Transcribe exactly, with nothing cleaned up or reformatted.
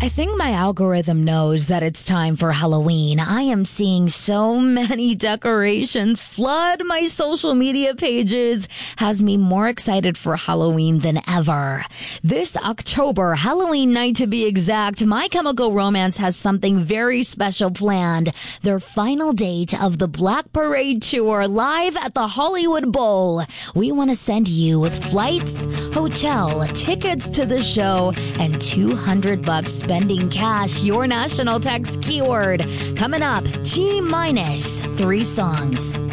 I think my algorithm knows that it's time for Halloween. I am seeing so many decorations flood my social media pages. Has me more excited for Halloween than ever. This October, Halloween night to be exact, My Chemical Romance has something very special planned. Their final date of the Black Parade Tour live at the Hollywood Bowl. We want to send you with flights, hotel, tickets to the show, and two hundred bucks spending cash. Your national text keyword. Coming up, T minus three songs.